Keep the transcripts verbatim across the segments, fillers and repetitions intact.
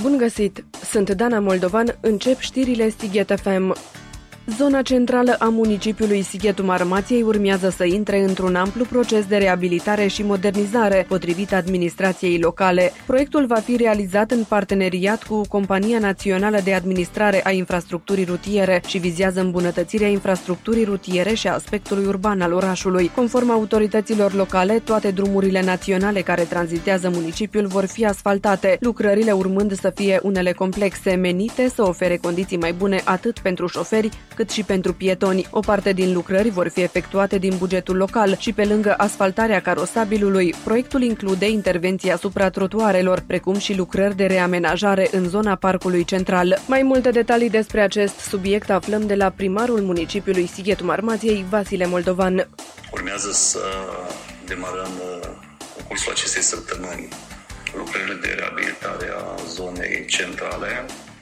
Bun găsit! Sunt Dana Moldovan, încep știrile Sighet F M. Zona centrală a municipiului Sighetul Marmației urmează să intre într-un amplu proces de reabilitare și modernizare, potrivit administrației locale. Proiectul va fi realizat în parteneriat cu Compania Națională de Administrare a Infrastructurii Rutiere și vizează îmbunătățirea infrastructurii rutiere și a aspectului urban al orașului. Conform autorităților locale, toate drumurile naționale care tranzitează municipiul vor fi asfaltate, lucrările urmând să fie unele complexe, menite să ofere condiții mai bune atât pentru șoferi, cât și pentru pietoni. O parte din lucrări vor fi efectuate din bugetul local și pe lângă asfaltarea carosabilului, proiectul include intervenții asupra trotuarelor, precum și lucrări de reamenajare în zona parcului central. Mai multe detalii despre acest subiect aflăm de la primarul municipiului Sighetul Marmației, Vasile Moldovan. Urmează să demarăm în cursul acestei săptămâni lucrările de reabilitare a zonei centrale,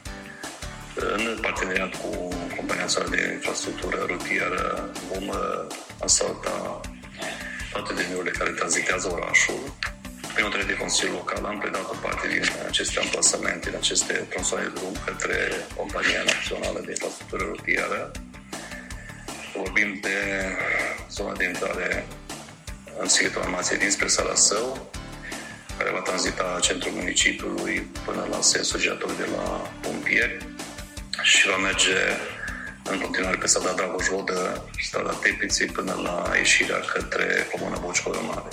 în parteneriat cu Compania Națională de Infrastructură Rutieră. Vom asfalta toate drumurile care tranzitează orașul. Prin hotărâre de Consiliul Local am predat o parte din aceste amplasamente, din aceste tronsoane de drum către Compania Națională de Infrastructură Rutieră. Vorbim de zona de intrare în Sighetul Marmației dinspre Sala Său, care va tranzita centrul municipiului până la sensul giratoriu de la pompieri și va merge în continuare pe strada Dragoș-Vodă, strada Tepiței, până la ieșirea către Comuna Bocicoră Mare.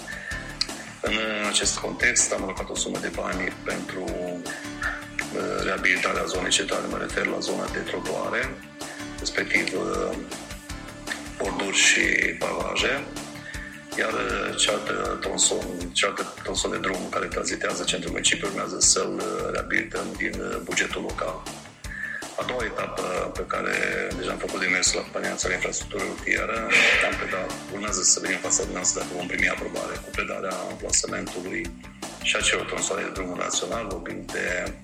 În acest context am alocat o sumă de bani pentru reabilitarea zonei centrale, mă refer la zona de trotuare, respectiv borduri și pavaje, iar cealaltă tronson, cealaltă tronson de drum care tranzitează centrul municipiului urmează să-l reabilităm din bugetul local. A doua etapă pe care deja am făcut demers la Compania Națională de Infrastructură Rutieră, am predat, urmează să venim în fața dumneavoastră dacă vom primi aprobare cu predarea amplasamentului și a celor tronsoane de drumul național, vorbim de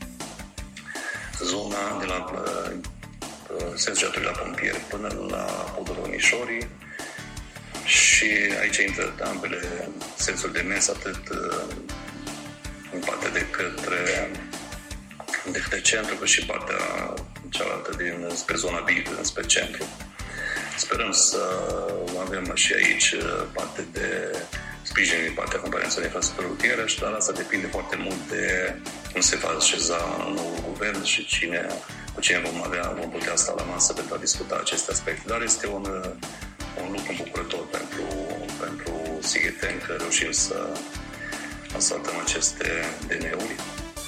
zona de la sensul giratoriu la pompieri până la podul Onișorii, și aici intră ambele sensuri de mers, atât în partea de către de către centru, cât și partea cealaltă din spre zona Big, spre centru. Sperăm să avem și aici parte de sprijin din partea Companiei Naționale de Infrastructură Rutieră, și dar asta depinde foarte mult de cum se va așeza noul guvern și cine, cu cine vom avea, vom putea sta la masă pentru a discuta aceste aspecte. Dar este un, un lucru bucurător pentru, pentru sigheteni că reușim să asfaltăm aceste D N-uri.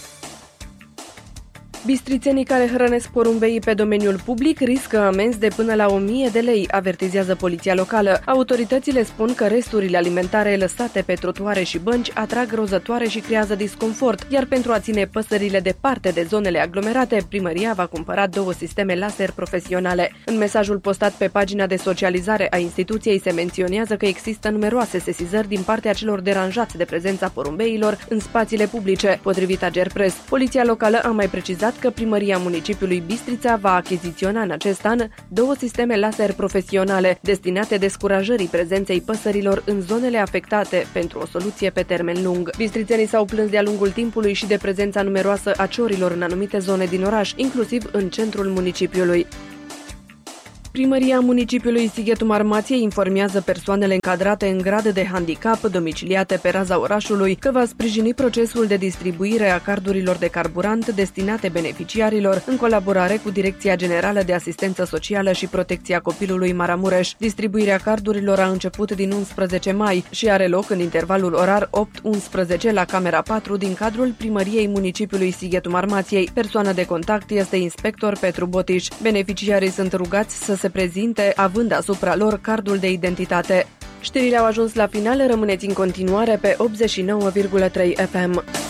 Bistrițenii care hrănesc porumbeii pe domeniul public riscă amenzi de până la o mie de lei, avertizează poliția locală. Autoritățile spun că resturile alimentare lăsate pe trotuare și bănci atrag rozătoare și creează disconfort, iar pentru a ține păsările departe de zonele aglomerate, primăria va cumpăra două sisteme laser profesionale. În mesajul postat pe pagina de socializare a instituției se menționează că există numeroase sesizări din partea celor deranjați de prezența porumbeilor în spațiile publice, potrivit Agerpres. Poliția locală a mai precizat că primăria municipiului Bistrița va achiziționa în acest an două sisteme laser profesionale destinate descurajării prezenței păsărilor în zonele afectate pentru o soluție pe termen lung. Bistrițenii s-au plâns de-a lungul timpului și de prezența numeroasă a ciorilor în anumite zone din oraș, inclusiv în centrul municipiului. Primăria municipiului Sighetul Marmației informează persoanele încadrate în grade de handicap domiciliate pe raza orașului că va sprijini procesul de distribuire a cardurilor de carburant destinate beneficiarilor în colaborare cu Direcția Generală de Asistență Socială și Protecția Copilului Maramureș. Distribuirea cardurilor a început din unsprezece mai și are loc în intervalul orar opt unsprezece la Camera patru din cadrul Primăriei municipiului Sighetul Marmației. Persoana de contact este inspector Petru Botiș. Beneficiarii sunt rugați să se prezinte având asupra lor cardul de identitate. Știrile au ajuns la final, rămâneți în continuare pe optzeci și nouă virgulă trei F M.